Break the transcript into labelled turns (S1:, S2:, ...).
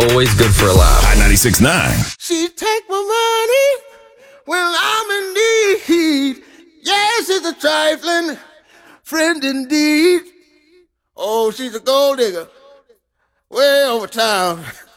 S1: always good for a laugh.
S2: Hot 96.9.
S3: She take my money when I'm in need. Yes, it's a trifling friend indeed. Oh, she's a gold digger way over town.